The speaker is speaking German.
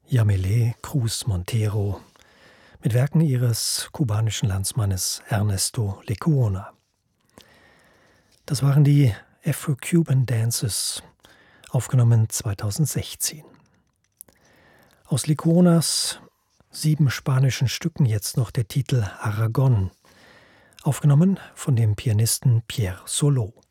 Yamile Cruz Montero mit Werken ihres kubanischen Landsmannes Ernesto Lecuona. Das waren die Afro-Cuban Dances, aufgenommen 2016. Aus Lecuonas 7 spanischen Stücken jetzt noch der Titel Aragon, aufgenommen von dem Pianisten Pierre Solo.